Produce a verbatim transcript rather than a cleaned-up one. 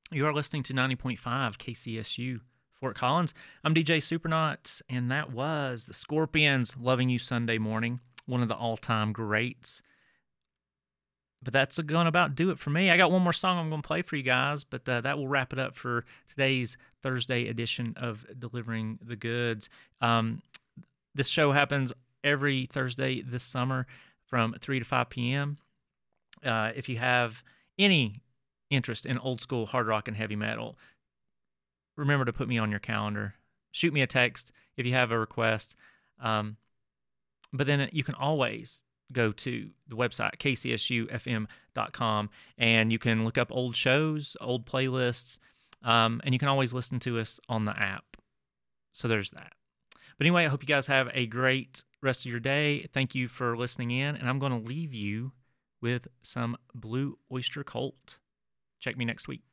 You are listening to ninety point five K C S U Fort Collins. I'm D J Supernaut, and that was the Scorpions, Loving You Sunday Morning, one of the all-time greats. But that's going to about do it for me. I got one more song I'm going to play for you guys, but uh, that will wrap it up for today's Thursday edition of Delivering the Goods. Um, this show happens every Thursday this summer from three to five p.m. Uh, if you have any interest in old school hard rock and heavy metal, remember to put me on your calendar. Shoot me a text if you have a request. Um, but then you can always go to the website, k c s u f m dot com, and you can look up old shows, old playlists, um, and you can always listen to us on the app. So there's that. But anyway, I hope you guys have a great rest of your day. Thank you for listening in, and I'm going to leave you with some Blue Oyster Cult. Check me next week.